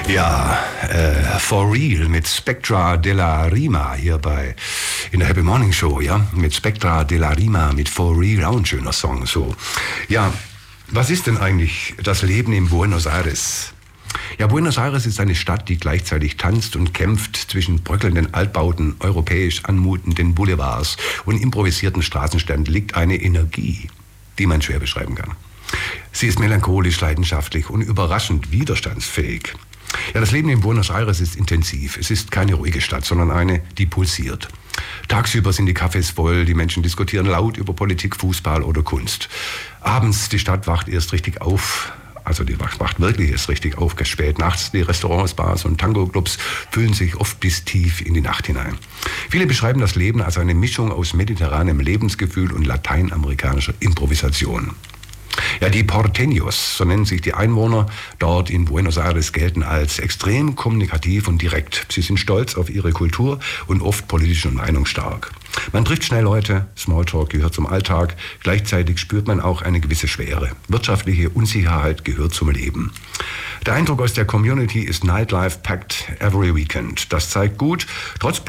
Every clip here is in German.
Ja, For Real mit Spectra della Rima hier in der Happy Morning Show, ja, mit Spectra della Rima, mit For Real, auch ein schöner Song, so. Ja, was ist denn eigentlich das Leben in Buenos Aires? Ja, Buenos Aires ist eine Stadt, die gleichzeitig tanzt und kämpft zwischen bröckelnden Altbauten, europäisch anmutenden Boulevards und improvisierten Straßenständen liegt eine Energie, die man schwer beschreiben kann. Sie ist melancholisch, leidenschaftlich und überraschend widerstandsfähig. Ja, das Leben in Buenos Aires ist intensiv. Es ist keine ruhige Stadt, sondern eine, die pulsiert. Tagsüber sind die Cafés voll, die Menschen diskutieren laut über Politik, Fußball oder Kunst. Abends, die Stadt wacht erst richtig auf. Also die wacht wirklich erst richtig auf, spät nachts. Die Restaurants, Bars und Tango-Clubs füllen sich oft bis tief in die Nacht hinein. Viele beschreiben das Leben als eine Mischung aus mediterranem Lebensgefühl und lateinamerikanischer Improvisation. Ja, die Porteños, so nennen sich die Einwohner dort in Buenos Aires, gelten als extrem kommunikativ und direkt. Sie sind stolz auf ihre Kultur und oft politisch und meinungsstark. Man trifft schnell Leute, Smalltalk gehört zum Alltag, gleichzeitig spürt man auch eine gewisse Schwere. Wirtschaftliche Unsicherheit gehört zum Leben. Der Eindruck aus der Community ist Nightlife packed every weekend. Das zeigt gut, trotz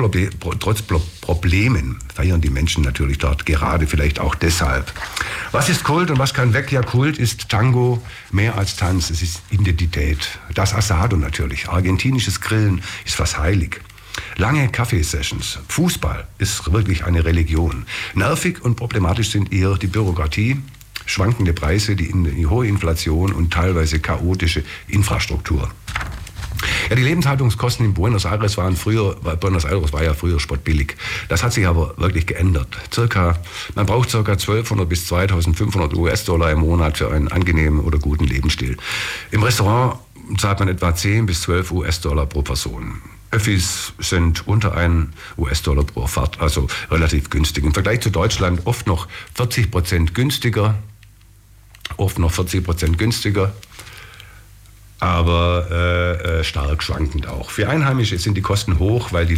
Problemen feiern die Menschen natürlich dort gerade vielleicht auch deshalb. Was ist Kult und was kann weg? Ja, Kult ist Tango, mehr als Tanz, es ist Identität. Das Asado natürlich, argentinisches Grillen ist fast heilig. Lange Kaffeesessions, Fußball ist wirklich eine Religion. Nervig und problematisch sind eher die Bürokratie, schwankende Preise, die hohe Inflation und teilweise chaotische Infrastruktur. Ja, die Lebenshaltungskosten in Buenos Aires Buenos Aires war ja früher spottbillig. Das hat sich aber wirklich geändert. Man braucht ca. 1200 bis 2500 US-Dollar im Monat für einen angenehmen oder guten Lebensstil. Im Restaurant zahlt man etwa 10 bis 12 US-Dollar pro Person. Öffis sind unter 1 US-Dollar pro Fahrt, also relativ günstig. Im Vergleich zu Deutschland oft noch 40% günstiger, aber stark schwankend auch. Für Einheimische sind die Kosten hoch, weil die